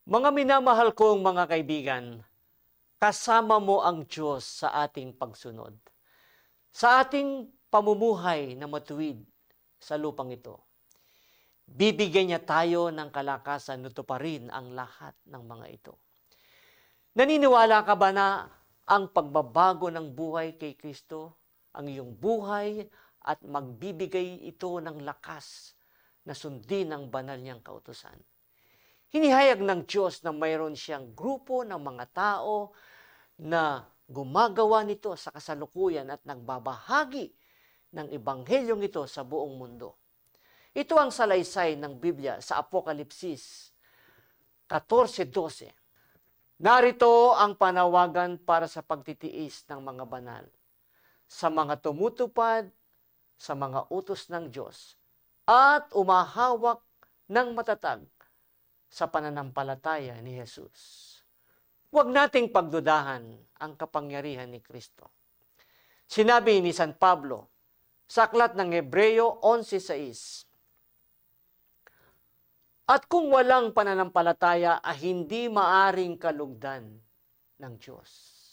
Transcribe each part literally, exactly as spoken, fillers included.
Mga minamahal kong mga kaibigan, kasama mo ang Diyos sa ating pagsunod, sa ating pamumuhay na matuwid sa lupang ito. Bibigyan niya tayo ng kalakasan na tuparin ang lahat ng mga ito. Naniniwala ka ba na ang pagbabago ng buhay kay Kristo, ang iyong buhay at magbibigay ito ng lakas na sundin ang banal niyang kautusan? Hinihayag ng Diyos na mayroon siyang grupo ng mga tao na gumagawa nito sa kasalukuyan at nagbabahagi ng ebanghelyong ito sa buong mundo. Ito ang salaysay ng Biblia sa Apokalipsis fourteen twelve. Narito ang panawagan para sa pagtitiis ng mga banal, sa mga tumutupad sa mga utos ng Diyos at umahawak ng matatag sa pananampalataya ni Jesus. Huwag nating pagdudahan ang kapangyarihan ni Kristo. Sinabi ni San Pablo sa aklat ng Hebreo eleven six, at kung walang pananampalataya ay hindi maaring kalugdan ng Diyos.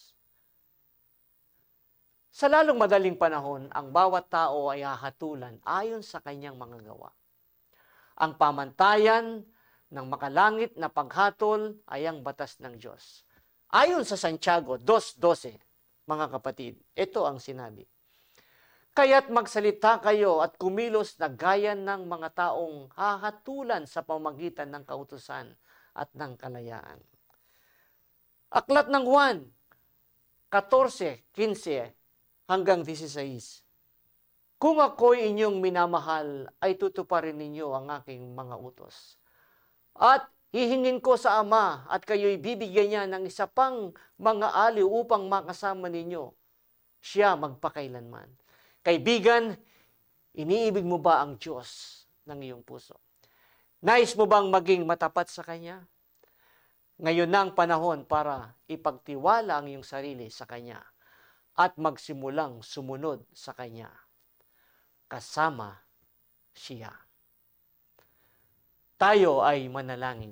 Sa lalong madaling panahon, ang bawat tao ay hahatulan ayon sa kanyang mga gawa. Ang pamantayan ng makalangit na paghatol ay ang batas ng Diyos. Ayon sa Santiago two twelve, mga kapatid, ito ang sinabi. Kaya't magsalita kayo at kumilos na gaya ng mga taong hahatulan sa pamagitan ng kautusan at ng kalayaan. Aklat ng Juan fourteen fifteen hanggang sixteen. Kung ako'y inyong minamahal, ay tutuparin ninyo ang aking mga utos. At hihingin ko sa Ama at kayo'y bibigyan niya ng isa pang mga aliw upang makasama ninyo siya magpakailanman. Kaibigan, iniibig mo ba ang Diyos ng iyong puso? Nais mo bang maging matapat sa Kanya? Ngayon na ang panahon para ipagtiwala ang iyong sarili sa Kanya at magsimulang sumunod sa Kanya. Kasama siya. Tayo ay manalangin.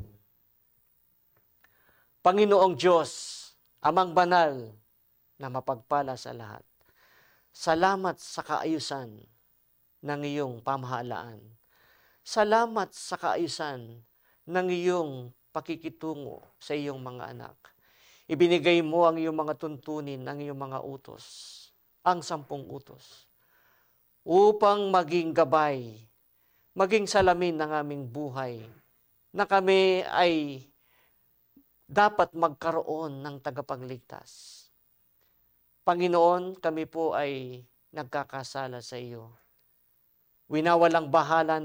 Panginoong Diyos, Amang banal na mapagpala sa lahat, salamat sa kaayusan ng iyong pamahalaan. Salamat sa kaayusan ng iyong pakikitungo sa iyong mga anak. Ibinigay mo ang iyong mga tuntunin, ang iyong mga utos, ang sampung utos, upang maging gabay, maging salamin ng aming buhay, na kami ay dapat magkaroon ng tagapagligtas. Panginoon, kami po ay nagkakasala sa iyo. Winawalang bahala